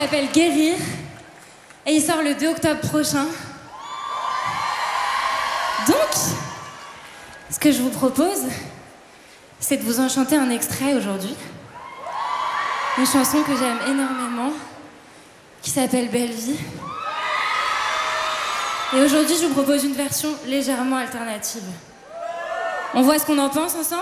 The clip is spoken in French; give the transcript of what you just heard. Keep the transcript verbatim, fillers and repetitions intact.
Il s'appelle Guérir et il sort le deux octobre prochain. Donc, ce que je vous propose, c'est de vous en chanter un extrait aujourd'hui. Une chanson que j'aime énormément, qui s'appelle Belle Vie. Et aujourd'hui, je vous propose une version légèrement alternative. On voit ce qu'on en pense ensemble ?